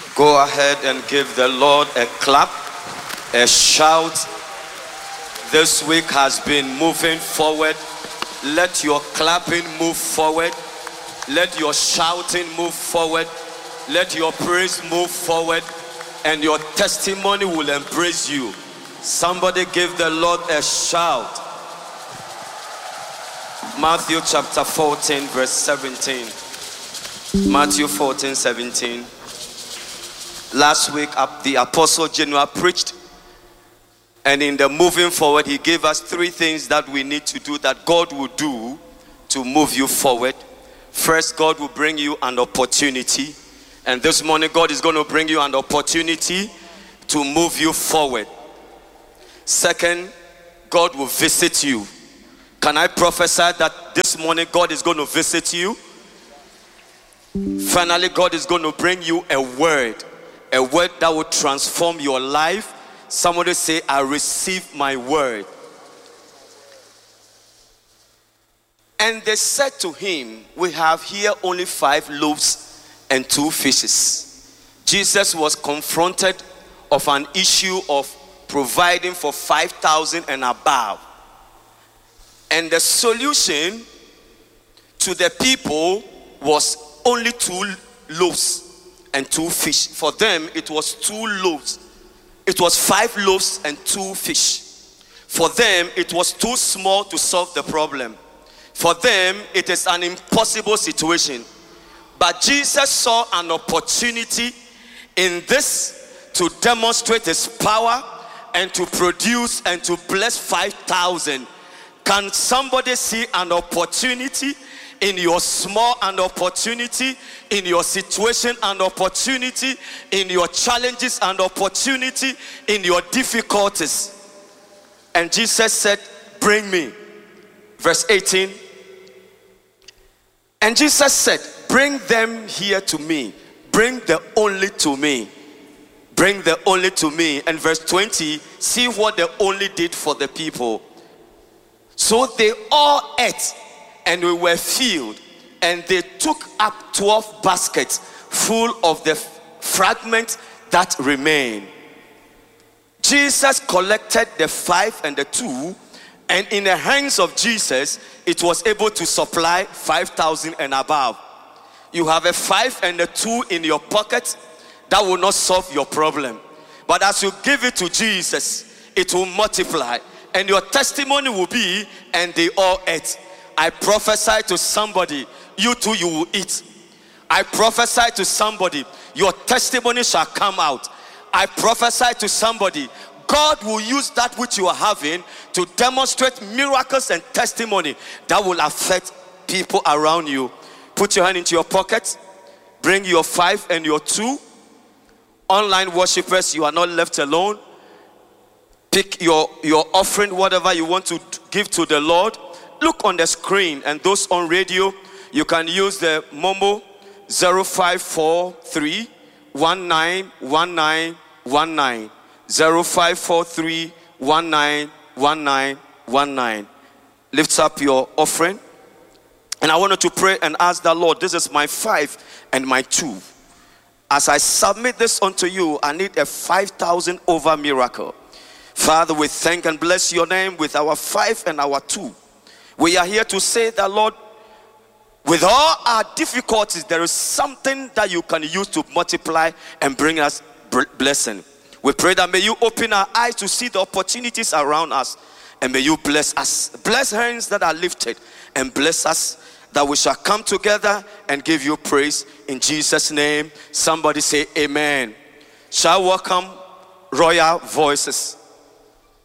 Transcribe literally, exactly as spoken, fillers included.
Go ahead and give the Lord a clap, a shout. This week has been moving forward. Let your clapping move forward. Let your shouting move forward. Let your praise move forward. And your testimony will embrace you. Somebody give the Lord a shout. Matthew chapter fourteen, verse seventeen. Matthew fourteen, seventeen. Last week, the Apostle Genoa preached, and in the moving forward, he gave us three things that we need to do, that God will do to move you forward. First, God will bring you an opportunity, and this morning, God is going to bring you an opportunity to move you forward. Second, God will visit you. Can I prophesy that this morning, God is going to visit you? Finally, God is going to bring you a word. A word that will transform your life. Somebody say, I receive my word. And they said to him, we have here only five loaves and two fishes. Jesus was confronted of an issue of providing for five thousand and above. And the solution to the people was only two loaves and two fish. For them, it was two loaves. It was five loaves and two fish. For them, it was too small to solve the problem. For them, it is an impossible situation. But Jesus saw an opportunity in this to demonstrate his power and to produce and to bless five thousand. Can somebody see an opportunity in your small, an opportunity in your situation, an opportunity in your challenges, an opportunity in your difficulties? And Jesus said, bring me. Verse eighteen. And Jesus said, bring them here to me. Bring the only to me. Bring the only to me. And verse twenty, see what the only did for the people. So they all ate, and we were filled, and they took up twelve baskets full of the fragments that remained. Jesus collected the five and the two, and in the hands of Jesus, it was able to supply five thousand and above. You have a five and a two in your pocket, that will not solve your problem. But as you give it to Jesus, it will multiply, and your testimony will be, and they all ate. I prophesy to somebody, you too, you will eat. I prophesy to somebody, your testimony shall come out. I prophesy to somebody, God will use that which you are having to demonstrate miracles and testimony that will affect people around you. Put your hand into your pocket. Bring your five and your two. Online worshipers, you are not left alone. Pick your, your offering, whatever you want to give to the Lord. Look on the screen, and those on radio, you can use the Momo zero five four three one nine one nine one nine. zero five four three one nine one nine one nine. Lift up your offering. And I wanted to pray and ask the Lord, this is my five and my two. As I submit this unto you, I need a five thousand over miracle. Father, we thank and bless your name with our five and our two. We are here to say that, Lord, with all our difficulties, there is something that you can use to multiply and bring us blessing. We pray that may you open our eyes to see the opportunities around us, and may you bless us. Bless hands that are lifted, and bless us that we shall come together and give you praise in Jesus' name. Somebody say amen. Shall welcome Royal Voices.